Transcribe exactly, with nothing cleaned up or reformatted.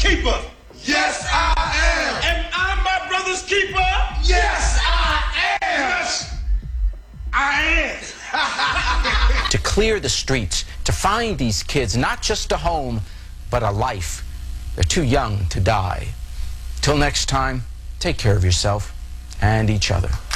keeper? Yes, I am. Am I my brother's keeper? Yes, I am. Yes, I am. To clear the streets, to find these kids not just a home, but a life. They're too young to die. Till next time, take care of yourself and each other.